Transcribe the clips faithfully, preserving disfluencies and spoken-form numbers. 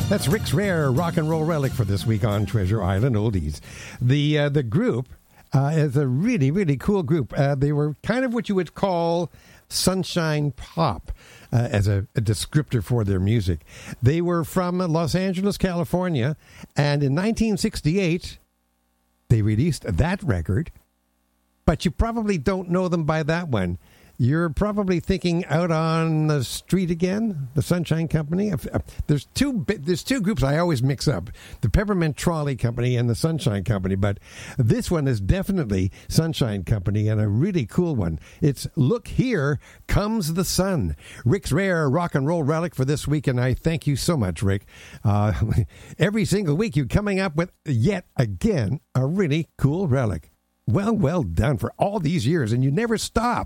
That's Rick's Rare Rock and Roll Relic for this week on Treasure Island Oldies. The uh, the group uh, is a really, really cool group. Uh, they were kind of what you would call sunshine pop uh, as a, a descriptor for their music. They were from Los Angeles, California, and in nineteen sixty-eight, they released that record, but you probably don't know them by that one. You're probably thinking Out on the Street Again, the Sunshine Company. There's two there's two groups I always mix up, the Peppermint Trolley Company and the Sunshine Company, but this one is definitely Sunshine Company and a really cool one. It's Look Here Comes the Sun, Rick's Rare Rock and Roll Relic for this week, and I thank you so much, Rick. Uh, every single week you're coming up with, yet again, a really cool relic. Well, well done for all these years, and you never stop.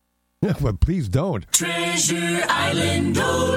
But please don't. Treasure Island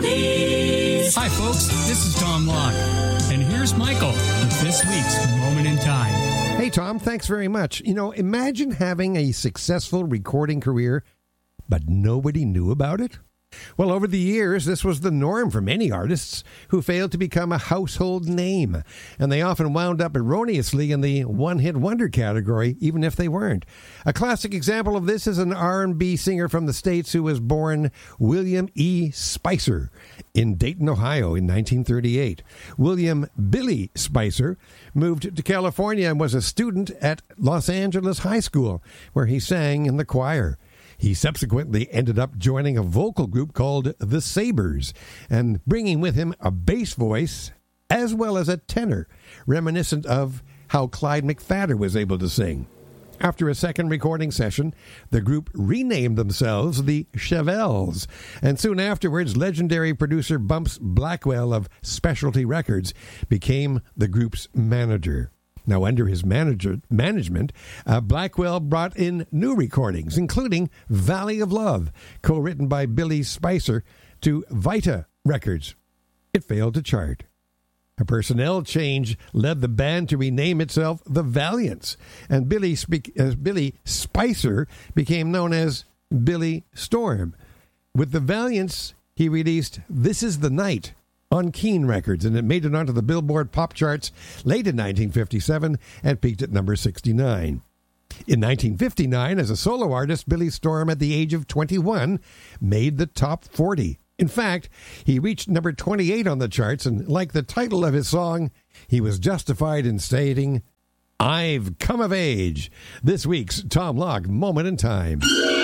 Oldies. Hi, folks. This is Tom Locke. And here's Michael with this week's Moment in Time. Hey, Tom, thanks very much. You know, imagine having a successful recording career, but nobody knew about it. Well, over the years, this was the norm for many artists who failed to become a household name, and they often wound up erroneously in the one-hit wonder category, even if they weren't. A classic example of this is an R and B singer from the States who was born William E. Spicer in Dayton, Ohio in nineteen thirty-eight. William Billy Spicer moved to California and was a student at Los Angeles High School, where he sang in the choir. He subsequently ended up joining a vocal group called the Sabres and bringing with him a bass voice as well as a tenor, reminiscent of how Clyde McPhatter was able to sing. After a second recording session, the group renamed themselves the Chevelles, and soon afterwards, legendary producer Bumps Blackwell of Specialty Records became the group's manager. Now, under his manager, management, uh, Blackwell brought in new recordings, including Valley of Love, co-written by Billy Spicer, to Vita Records. It failed to chart. A personnel change led the band to rename itself the Valiants, and Billy, Spe- uh, Billy Spicer became known as Billy Storm. With the Valiants, he released This Is the Night on Keene Records, and it made it onto the Billboard pop charts late in nineteen fifty-seven and peaked at number sixty-nine. In nineteen fifty-nine, as a solo artist, Billy Storm, at the age of twenty-one, made the top forty. In fact, he reached number twenty-eight on the charts, and like the title of his song, he was justified in stating, "I've come of age." This week's Tom Locke Moment in Time.